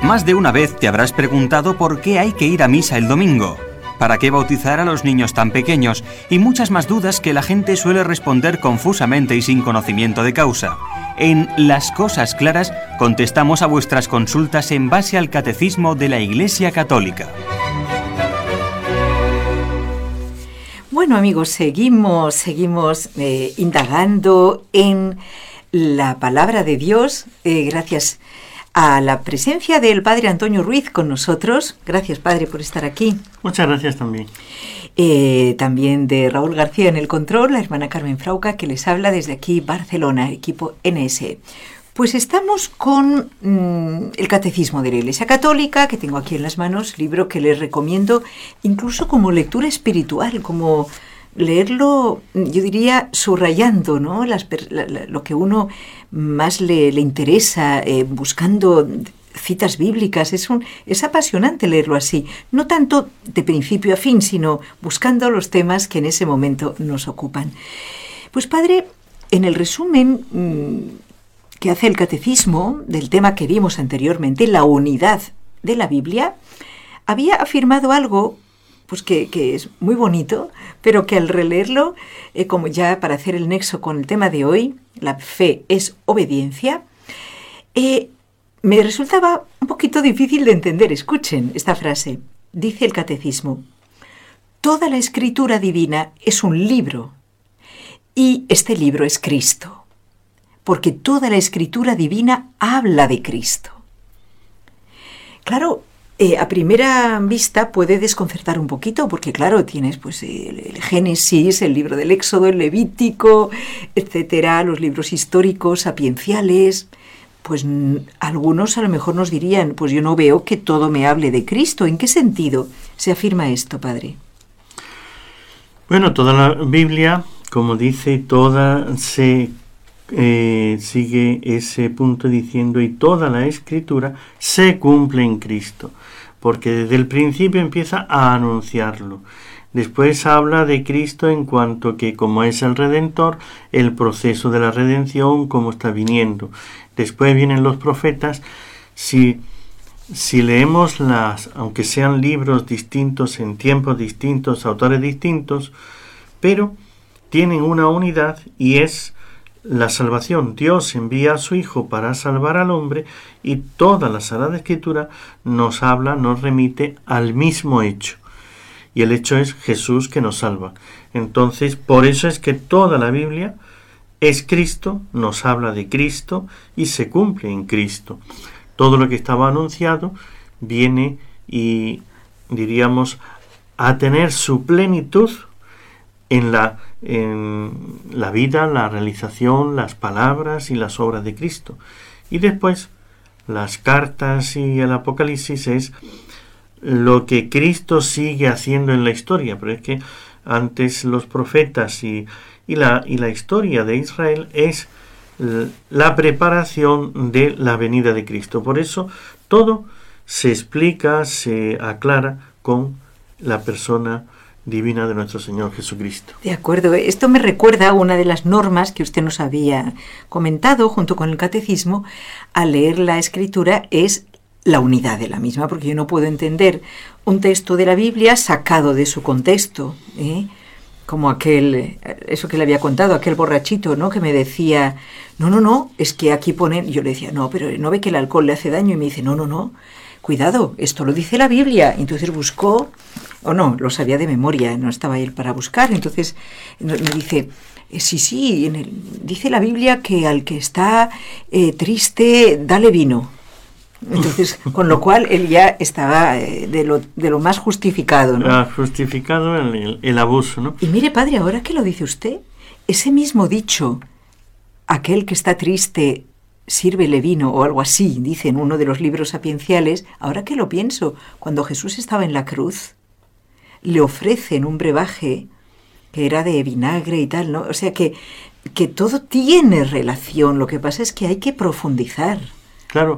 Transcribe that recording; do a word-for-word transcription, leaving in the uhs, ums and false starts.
Más de una vez te habrás preguntado por qué hay que ir a misa el domingo, para qué bautizar a los niños tan pequeños y muchas más dudas que la gente suele responder confusamente y sin conocimiento de causa. En Las Cosas Claras contestamos a vuestras consultas en base al Catecismo de la Iglesia Católica. Bueno, amigos, seguimos, seguimos eh, indagando en la palabra de Dios, eh, gracias a la presencia del Padre Antonio Ruiz con nosotros. Gracias, Padre, por estar aquí. Muchas gracias también. Eh, también de Raúl García en el control, la hermana Carmen Frauca, que les habla desde aquí, Barcelona, equipo N S E. Pues estamos con mmm, el Catecismo de la Iglesia Católica, que tengo aquí en las manos, libro que les recomiendo incluso como lectura espiritual, como leerlo, yo diría, subrayando, ¿no? Las, la, la, lo que uno más le, le interesa, eh, buscando citas bíblicas. Es, un, es apasionante leerlo así, no tanto de principio a fin, sino buscando los temas que en ese momento nos ocupan. Pues, Padre, en el resumen mmm, que hace el Catecismo del tema que vimos anteriormente, la unidad de la Biblia, había afirmado algo pues que, que es muy bonito, pero que al releerlo, eh, como ya para hacer el nexo con el tema de hoy, la fe es obediencia, eh, me resultaba un poquito difícil de entender. Escuchen esta frase. Dice el Catecismo: toda la escritura divina es un libro, y este libro es Cristo, porque toda la escritura divina habla de Cristo. Claro, Eh, a primera vista puede desconcertar un poquito, porque claro, tienes pues el, el Génesis, el libro del Éxodo, el Levítico, etcétera, los libros históricos, sapienciales. Pues n- algunos a lo mejor nos dirían, pues yo no veo que todo me hable de Cristo. ¿En qué sentido se afirma esto, Padre? Bueno, toda la Biblia, como dice, toda se eh, sigue ese punto diciendo, y toda la Escritura se cumple en Cristo, porque desde el principio empieza a anunciarlo. Después habla de Cristo en cuanto que como es el Redentor, el proceso de la redención, cómo está viniendo. Después vienen los profetas. Si, si leemos las, aunque sean libros distintos, en tiempos distintos, autores distintos, pero tienen una unidad, y es la salvación. Dios envía a su Hijo para salvar al hombre, y toda la Sagrada Escritura nos habla, nos remite al mismo hecho. Y el hecho es Jesús que nos salva. Entonces, por eso es que toda la Biblia es Cristo, nos habla de Cristo y se cumple en Cristo. Todo lo que estaba anunciado viene y, diríamos, a tener su plenitud en la, en la vida, la realización, las palabras y las obras de Cristo. Y después, las cartas y el Apocalipsis es lo que Cristo sigue haciendo en la historia. Pero es que antes los profetas y, y, la, y la historia de Israel es la preparación de la venida de Cristo. Por eso todo se explica, se aclara con la persona divina de nuestro Señor Jesucristo. De acuerdo, esto me recuerda a una de las normas que usted nos había comentado junto con el Catecismo. Al leer la Escritura es la unidad de la misma, porque yo no puedo entender un texto de la Biblia sacado de su contexto, ¿eh? Como aquel, eso que le había contado, aquel borrachito, ¿no? Que me decía, no, no, no, es que aquí ponen, yo le decía, no, pero ¿no ve que el alcohol le hace daño? Y me dice, no, no, no, cuidado, esto lo dice la Biblia. Entonces buscó, o no, lo sabía de memoria, no estaba él para buscar. Entonces me dice, sí, sí, en el, dice la Biblia que al que está eh, triste, dale vino. Entonces, con lo cual él ya estaba eh, de, lo, de lo más justificado, ¿no? Ha justificado el, el, el abuso, ¿no? Y mire, padre, ahora que lo dice usted, ese mismo dicho, aquel que está triste, sírvele vino, o algo así, dice en uno de los libros sapienciales, ahora que lo pienso, cuando Jesús estaba en la cruz, le ofrecen un brebaje que era de vinagre y tal, ¿no? O sea que, que todo tiene relación, lo que pasa es que hay que profundizar. Claro,